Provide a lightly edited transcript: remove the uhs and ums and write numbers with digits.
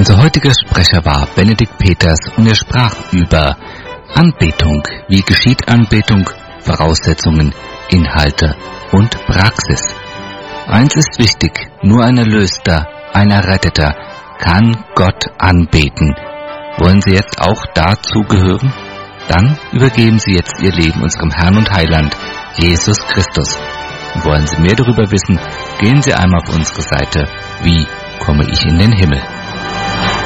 Unser heutiger Sprecher war Benedikt Peters und er sprach über Anbetung. Wie geschieht Anbetung? Voraussetzungen, Inhalte und Praxis. Eins ist wichtig, nur ein Erlöster, ein Erretteter kann Gott anbeten. Wollen Sie jetzt auch dazu gehören? Dann übergeben Sie jetzt Ihr Leben unserem Herrn und Heiland, Jesus Christus. Und wollen Sie mehr darüber wissen, gehen Sie einmal auf unsere Seite, wie komme ich in den Himmel?